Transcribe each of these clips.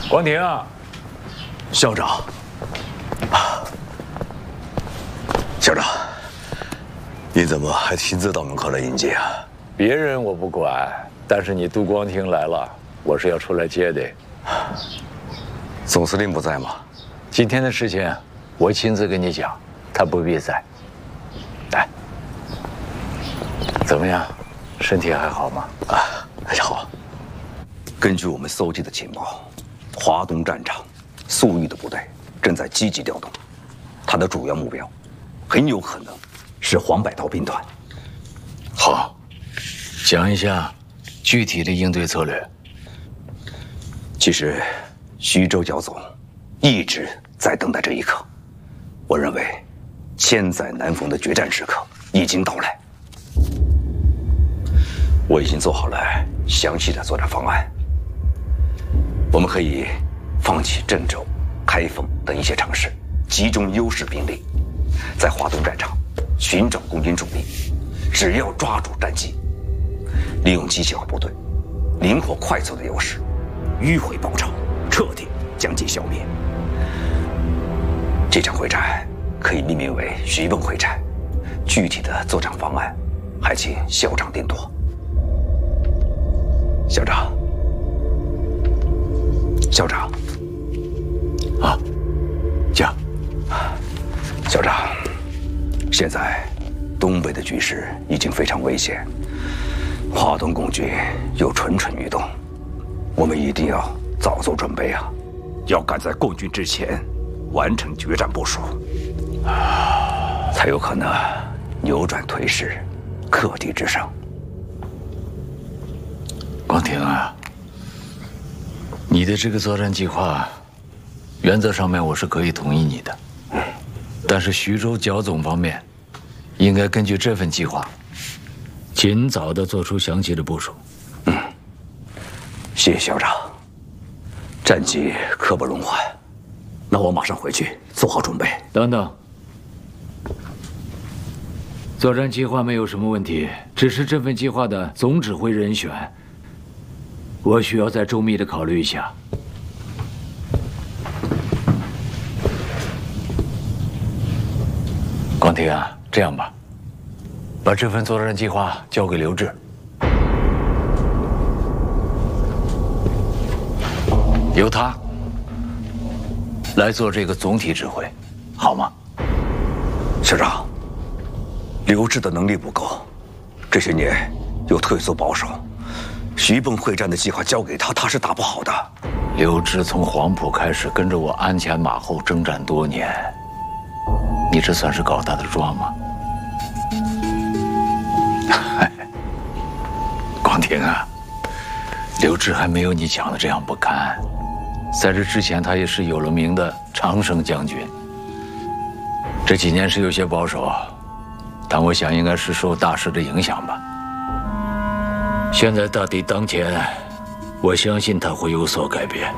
光庭啊， 校长，校长，你怎么还亲自到门口来迎接啊？ 别人我不管，但是你杜光庭来了，我是要出来接的。 总司令不在吗？ 今天的事情，我亲自跟你讲，他不必在。来，怎么样，身体还好吗？ 还好。根据我们搜集的情报，华东战场粟裕的部队正在积极调动，他的主要目标很有可能是黄百韬兵团。 好，讲一下具体的应对策略。 其实，徐州剿总一直在等待这一刻。我认为，千载难逢的决战时刻已经到来。我已经做好了详细的作战方案。我们可以放弃郑州、开封等一些城市，集中优势兵力，在华东战场寻找共军主力。只要抓住战机，利用机械化部队灵活快速的优势，迂回包抄，彻底将其消灭。这场会战可以命名为徐蚌会战，具体的作战方案还请校长定夺。校长，校长， 讲。 校长，现在东北的局势已经非常危险，华东共军又蠢蠢欲动，我们一定要早做准备啊！要赶在共军之前完成决战部署，才有可能扭转颓势，克敌制胜。 光庭啊，你的这个作战计划，原则上面我是可以同意你的，但是徐州剿总方面，应该根据这份计划，尽早的做出详细的部署。 谢谢校长。战机刻不容缓，那我马上回去做好准备。 等等，作战计划没有什么问题，只是这份计划的总指挥人选，我需要再周密的考虑一下。光庭啊，这样吧，把这份作战计划交给刘志，由他来做这个总体指挥，好吗？ 校长，刘志的能力不够，这些年又退缩保守，徐蚌会战的计划交给他，他是打不好的。 刘志从黄埔开始跟着我鞍前马后征战多年，你这算是搞他的桩吗？光庭啊，刘志还没有你讲的这样不堪，在这之前他也是有了名的常胜将军。这几年是有些保守，但我想应该是受大势的影响吧。现在大敌当前，我相信他会有所改变。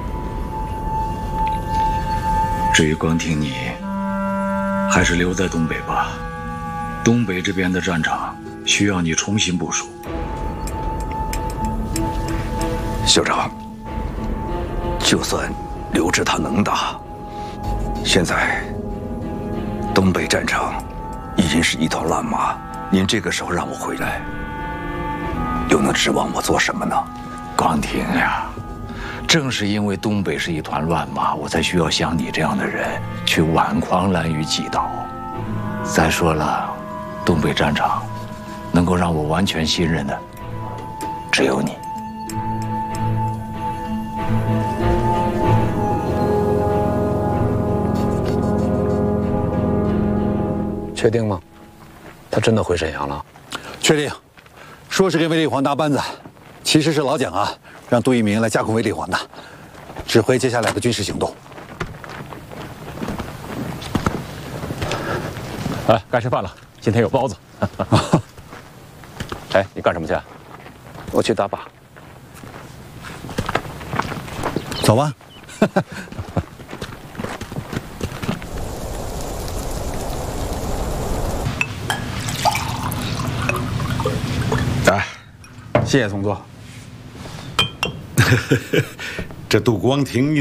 至于光听你，还是留在东北吧。东北这边的战场需要你重新部署。 校长，就算刘志他能打，现在东北战场已经是一团乱麻，您这个时候让我回来，又能指望我做什么呢？ 光庭呀，正是因为东北是一团乱麻，我才需要像你这样的人去挽狂澜于既倒。再说了，东北战场能够让我完全信任的，只有你。 确定吗？他真的回沈阳了？ 确定，说是跟卫立煌搭班子，其实是老蒋啊让杜聿明来架空卫立煌的，指挥接下来的军事行动。 哎，该吃饭了，今天有包子。哎，你干什么去？我去打靶。 走吧。 来，谢谢佟座。这杜光庭。